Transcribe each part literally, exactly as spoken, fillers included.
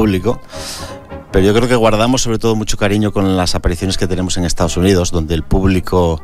público, pero yo creo que guardamos sobre todo mucho cariño con las apariciones que tenemos en Estados Unidos, donde el público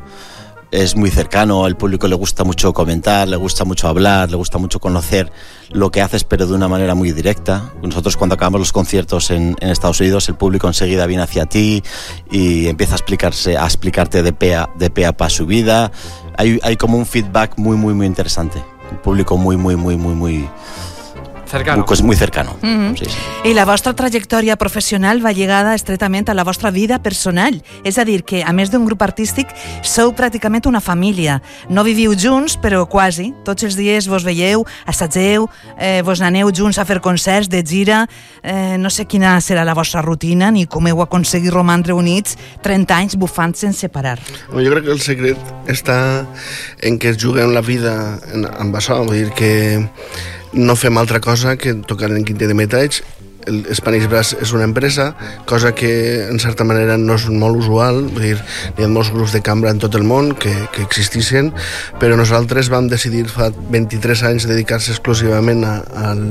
es muy cercano, al público le gusta mucho comentar, le gusta mucho hablar, le gusta mucho conocer lo que haces, pero de una manera muy directa. Nosotros cuando acabamos los conciertos en, en Estados Unidos, el público enseguida viene hacia ti y empieza a explicarse, a explicarte de pe a, de pe a pa su vida. Hay, hay como un feedback muy, muy, muy interesante. Un público muy, muy, muy, muy, muy... cercano. Muy, muy cercano. Mm-hmm. Sí, sí. I la vostra trajectòria professional va lligada estretament a la vostra vida personal. És a dir, que a més d'un grup artístic, sou pràcticament una família. No viviu junts, però quasi. Tots els dies vos veieu, assageu, eh, vos aneu junts a fer concerts de gira. Eh, no sé quina serà la vostra rutina ni com heu aconseguit romandre units trenta anys bufant sense parar. Jo crec que el secret està en que es juguen la vida amb això. Vull dir que no fem altra cosa que tocar en Quintet de Metalls. El Spanish Brass és una empresa, cosa que en certa manera no és molt usual. Vull dir, hi ha molts grups de cambra en tot el món que, que existissin, però nosaltres vam decidir fa vint-i-tres anys dedicar-se exclusivament a, al,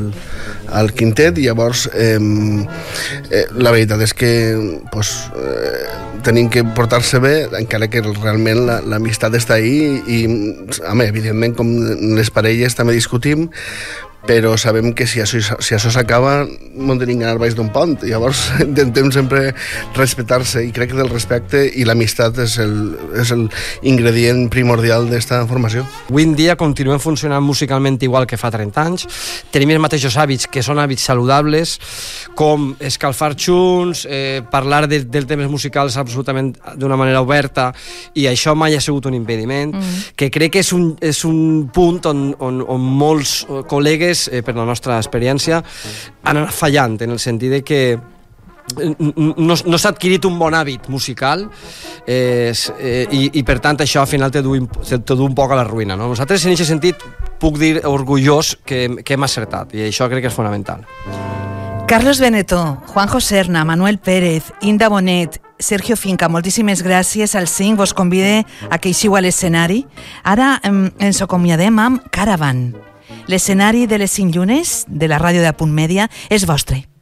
al quintet, i llavors eh, eh, la veritat és que pues, eh, tenim que portar-se bé, encara que realment l'amistat la, està ahí, i home, evidentment com les parelles també discutim, però sabem que si això, si això s'acaba no tenim que anar baix d'un pont. Llavors intentem sempre respectar-se, i crec que el respecte i l'amistat és el, és el ingredient primordial d'esta formació. Avui en dia continuem funcionant musicalment igual que fa trenta anys, tenim els mateixos hàbits, que són hàbits saludables, com escalfar junts, eh, parlar de, de temes musicals absolutament d'una manera oberta, i això mai ha sigut un impediment, mm. que crec que és un, és un punt on, on, on molts col·legues, eh, per la nostra experiència, han anat fallant, en el sentit de que no, no s'ha adquirit un bon hàbit musical, eh, eh, i, i per tant això al final te du, te du un poc a la ruïna, no? Nosaltres en aquest sentit puc dir orgullós que, que hem acertat, i això crec que és fonamental. Carlos Benetó, Juanjo Serna, Manuel Pérez, Inda Bonet, Sergio Finca, moltíssimes gràcies. Al cinc vos convide a que eixiu a l'escenari. Ara eh, ens acomiadem amb Caravan. L'escenari de les cinc llunes de la ràdio de Punt Mèdia és vostre.